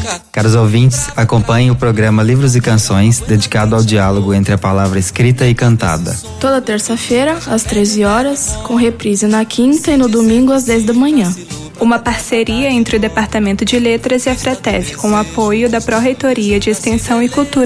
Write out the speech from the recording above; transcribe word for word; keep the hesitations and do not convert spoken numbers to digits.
Caros ouvintes, acompanhem o programa Livros e Canções, dedicado ao diálogo entre a palavra escrita e cantada. Toda terça-feira, às treze horas, com reprise na quinta e no domingo às dez da manhã. Uma parceria entre o Departamento de Letras e a Fratev, com o apoio da Pró-Reitoria de Extensão e Cultura